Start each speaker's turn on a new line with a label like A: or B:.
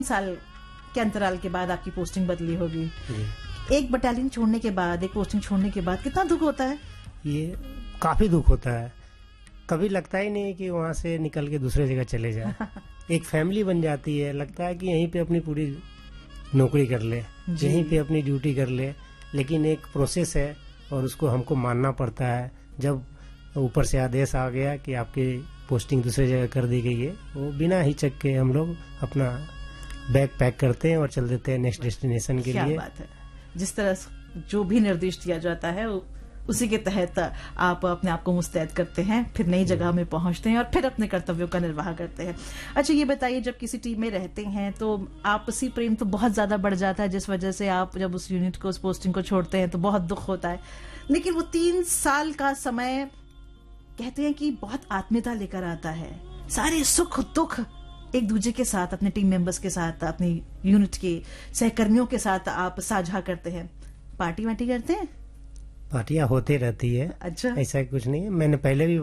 A: साल के अंतराल के बाद आपकी पोस्टिंग बदली होगी। एक बटालियन छोड़ने के बाद, एक पोस्टिंग छोड़ने के बाद कितना दुख होता है?
B: ये काफी दुख होता है। कभी लगता ही नहीं कि वहाँ से निकल के दूसरे जगह चले जाए। एक फैमिली बन जाती है, लगता है कि यहीं पे अपनी पूरी नौकरी कर ले, यहीं पे अपनी ड्यूटी कर ले, लेकिन एक प्रोसेस है और उसको हमको मानना पड़ता है। जब ऊपर से आदेश आ गया कि आपकी पोस्टिंग दूसरी जगह कर दी गई है, वो बिना हिचक के हम लोग अपना बैग पैक करते हैं और चल देते हैं नेक्स्ट डेस्टिनेशन के लिए।
A: क्या बात है। जिस तरह जो भी निर्देश दिया जाता है उसी के तहत आप अपने आप को मुस्तैद करते हैं, फिर नई जगह में पहुंचते हैं और फिर अपने कर्तव्यों का निर्वाह करते हैं। अच्छा, ये बताइए, जब किसी टीम में रहते हैं तो आपसी प्रेम तो बहुत ज्यादा बढ़ जाता है, जिस वजह से आप जब उस यूनिट को, उस पोस्टिंग को छोड़ते हैं तो बहुत दुख होता है। लेकिन वो 3 साल का समय कहते हैं कि बहुत आत्मीयता लेकर आता है। सारे सुख दुख एक दूसरे के साथ, अपने टीम मेंबर्स के साथ, अपनी यूनिट के सहकर्मियों के साथ आप साझा करते हैं। पार्टी वार्टी करते हैं?
B: पार्टियां होती रहती है।
A: अच्छा,
B: ऐसा कुछ नहीं है। मैंने पहले भी